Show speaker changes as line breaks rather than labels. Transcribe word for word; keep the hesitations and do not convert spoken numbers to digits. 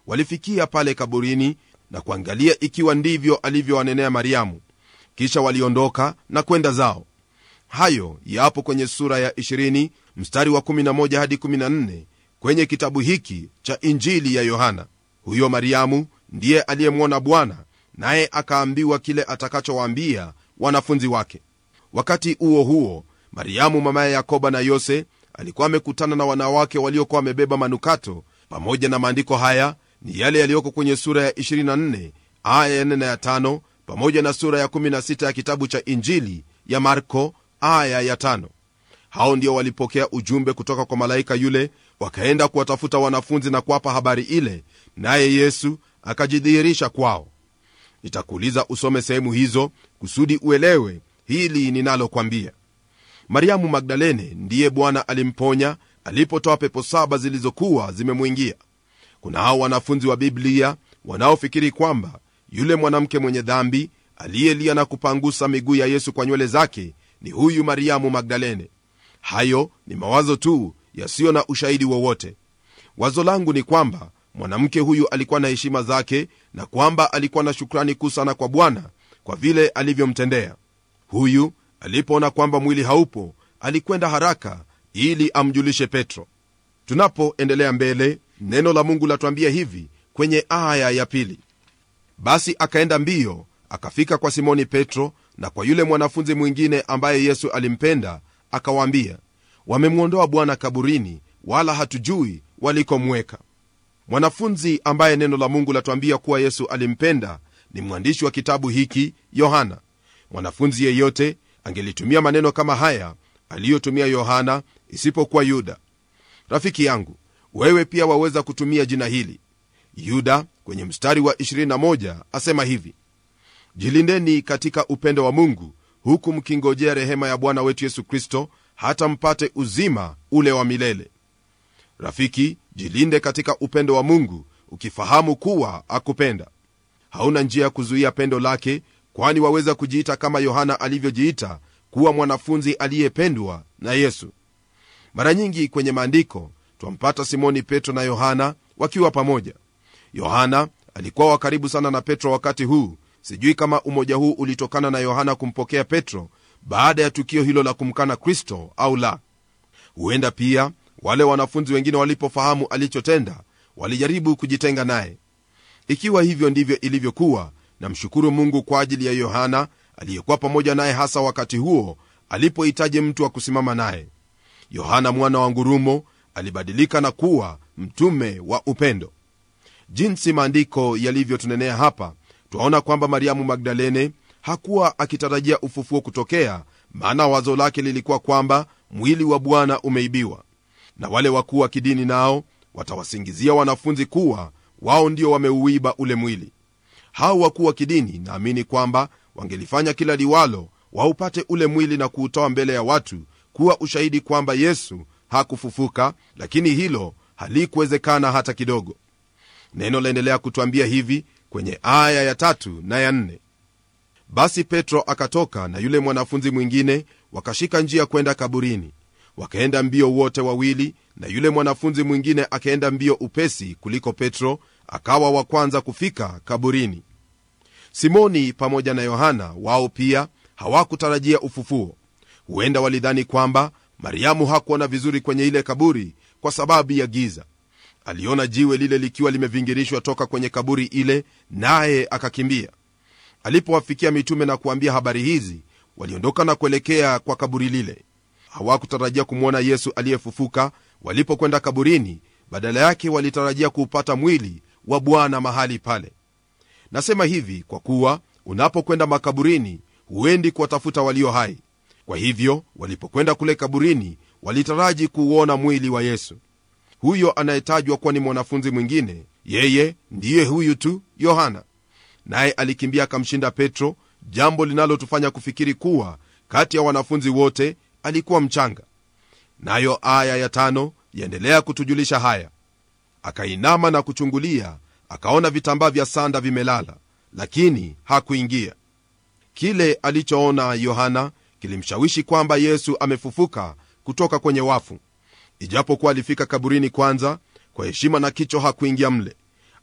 walifikia pale kaburini na kuangalia ikiwa ndivyo alivyowanenea Mariamu, kisha waliondoka na kwenda zao. Hayo yapo kwenye sura ya ishirini mstari wa kumi na moja hadi kumi na nne kwenye kitabu hiki cha Injili ya Yohana. Huyo Mariamu ndiye aliyemwona Bwana, naye akaambiwa kile atakachowaambia wanafunzi wake. Wakati huo huo, Mariamu mamaye Yakoba na Yose alikuwa amekutana na wanawake waliokuwa wamebeba manukato. Pamoja na maandiko haya ni yale yaliyoko kwenye sura ya ishirini na nne aya ya nne na ya tano, pamoja na sura ya kumi na sita ya kitabu cha Injili ya Marko aya ya tano. Hao ndio walipokea ujumbe kutoka kwa malaika yule, wakaenda kuwatafuta wanafunzi na kuwapa habari ile, naye Yesu akajidhihirisha kwao. Nitakuuliza usome sehemu hizo kusudi uelewe hili ninalokwambia. Mariamu Magdalene ndiye Bwana alimponya alipotoa pepo saba zilizokuwa zimemwingia. Kuna hao wanafunzi wa Biblia wanaofikiri kwamba yule mwanamke mwenye dhambi aliyelia na kupangusa miguu ya Yesu kwa nywele zake ni huyu Mariamu Magdalene. Hayo ni mawazo tu yasiyo na ushahidi wowote. Wazo langu ni kwamba mwanamke huyu alikuwa na heshima zake na kwamba alikuwa na shukrani kuu sana kwa Bwana kwa vile alivyomtendea. Huyu alipoona kwamba mwili haupo, alikwenda haraka ili amjulishe Petro. Tunapoendelea mbele, neno la Mungu latuambia hivi kwenye aya ya pili: basi akaenda mbio akafika kwa Simoni Petro na kwa yule mwanafunzi mwingine ambaye Yesu alimpenda, akawaambia, wamemwondoa Bwana kaburini, wala hatujui walikomweka. Mwanafunzi ambaye neno la Mungu latuambia kuwa Yesu alimpenda ni mwandishi wa kitabu hiki, Yohana. Mwanafunzi yeyote angelitumia maneno kama haya aliyotumia Yohana, isipokuwa Yuda. Rafiki yangu, wewe pia waweza kutumia jina hili. Yuda kwenye mstari wa ishirini na moja asema hivi: jilindeni katika upendo wa Mungu, huku mkingojea rehema ya Bwana wetu Yesu Kristo, hata mpate uzima ule wa milele. Rafiki, jilinde katika upendo wa Mungu ukifahamu kuwa akupenda. Hauna njia ya kuzuia pendo lake, kwani waweza kujiita kama Yohana alivyojiita, kuwa mwanafunzi aliyependwa na Yesu. Mara nyingi kwenye maandiko twampata Simoni Petro na Yohana wakiwa pamoja. Yohana alikuwa wa karibu sana na Petro wakati huu. Sijui kama umoja huu ulitokana na Yohana kumpokea Petro baada ya tukio hilo la kumkana Kristo au la. Huenda pia wale wanafunzi wengine walipofahamu alichotenda, walijaribu kujitenga naye. Ikiwa hivyo ndivyo ilivyokuwa, namshukuru Mungu kwa ajili ya Yohana aliyekuwa pamoja naye, hasa wakati huo alipohitaji mtu wa kusimama naye. Yohana mwana wa ngurumo alibadilika na kuwa mtume wa upendo. Jinsi maandiko yalivyotunenea hapa, twaona kwamba Mariamu Magdalene hakuwa akitarajia ufufuo kutokea, maana wazo lake lilikuwa kwamba mwili wa Bwana umeibiwa. Na wale wakuu wa kidini nao watawasingizia wanafunzi kuwa wao ndio wameuiba ule mwili. Hao wakuu wa kidini naamini kwamba wangelifanya kila liwalo waupate ule mwili na kuutoa mbele ya watu kuwa ushahidi kwamba Yesu hakufufuka, lakini hilo halikuwezekana hata kidogo. Neno laendelea kutuambia hivi kwenye aya ya tatu na ya nne: basi Petro akatoka na yule mwanafunzi mwingine, wakashika njia kwenda kaburini. Wakaenda mbio wote wawili, na yule mwanafunzi mwingine akaenda mbio upesi kuliko Petro, akawa wa kwanza kufika kaburini. Simoni pamoja na Yohana wao pia hawakutarajia ufufuo. Huenda walidhani kwamba Mariamu hakuona vizuri kwenye ile kaburi kwa sababu ya giza. Aliona jiwe lile likiwa limevingirishwa toka kwenye kaburi ile, naye akakimbia. Alipowafikia mitume na kuambia habari hizi, waliondoka na kuelekea kwa kaburi lile. Hawakutarajia kumwona Yesu aliyefufuka walipokwenda kaburini, badala yake walitarajia kuupata mwili wa Bwana mahali pale. Nasema hivi kwa kuwa unapokwenda makaburini huendi kuwatafuta walio hai. Kwa hivyo walipokwenda kule kaburini walitaraji kuuona mwili wa Yesu. Huyo anayetajwa kuwa ni mwanafunzi mwingine, yeye ndiye huyu tu Yohana. Naye alikimbia akamshinda Petro, jambo linalotufanya kufikiri kuwa kati ya wanafunzi wote alikuwa mchanga. Nayo aya ya tano yaendelea kutujulisha haya: akainama na kuchungulia, akaona vitambaa vya sanda vimelala, lakini hakuingia. Kile alichoona Yohana kilimshawishi kwamba Yesu amefufuka kutoka kwenye wafu. Ijapokuwa alifika kaburini kwanza, kwa heshima na kicho hakuingia mle.